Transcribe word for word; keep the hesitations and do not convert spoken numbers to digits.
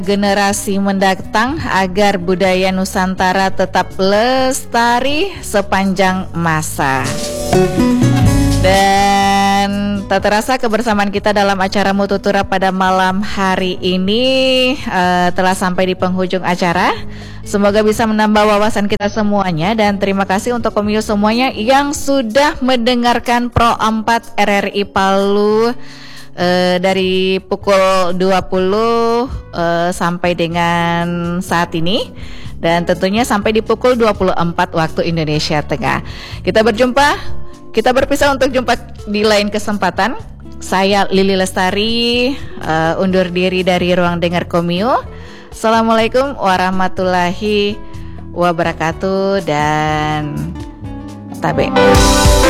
generasi mendatang agar budaya Nusantara tetap lestari sepanjang masa. Dan tak terasa kebersamaan kita dalam acara Mutu Tura pada malam hari ini uh, telah sampai di penghujung acara. Semoga bisa menambah wawasan kita semuanya. Dan terima kasih untuk Komio semuanya yang sudah mendengarkan Pro empat R R I Palu Uh, dari pukul dua puluh uh, sampai dengan saat ini, dan tentunya sampai di pukul dua puluh empat waktu Indonesia Tengah. Kita berjumpa, kita berpisah untuk jumpa di lain kesempatan. Saya Lili Lestari uh, undur diri dari ruang dengar Komio. Assalamualaikum warahmatullahi wabarakatuh dan tabe.